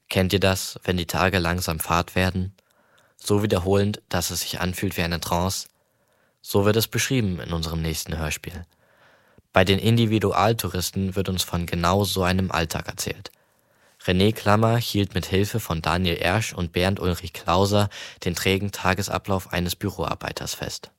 Kennt ihr das, wenn die Tage langsam Fahrt werden? So wiederholend, dass es sich anfühlt wie eine Trance? So wird es beschrieben in unserem nächsten Hörspiel. Bei den Individualtouristen wird uns von genau so einem Alltag erzählt. René Klammer hielt mit Hilfe von Daniel Ersch und Bernd Ulrich Klauser den trägen Tagesablauf eines Büroarbeiters fest.